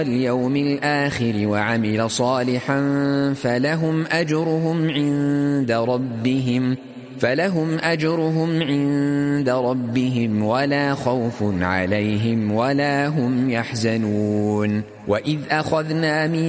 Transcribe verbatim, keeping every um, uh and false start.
اليوم الآخر وعمل صالحا فلهم أجرهم عند ربهم فلهم أجرهم عند ربهم ولا خوف عليهم ولا هم يحزنون. وإذ أخذنا من